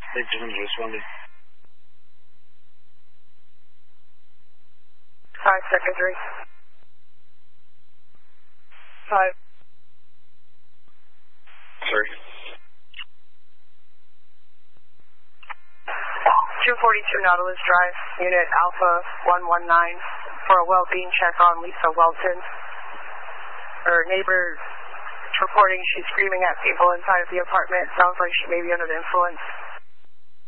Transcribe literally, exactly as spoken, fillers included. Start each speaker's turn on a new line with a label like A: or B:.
A: Victim responding.
B: Five secondary. Five.
A: Sorry.
B: two forty-two Nautilus Drive, Unit Alpha one one nine, for a well-being check on Lisa Welton. Her neighbor reporting she's screaming at people inside of the apartment. Sounds like she may be under the influence.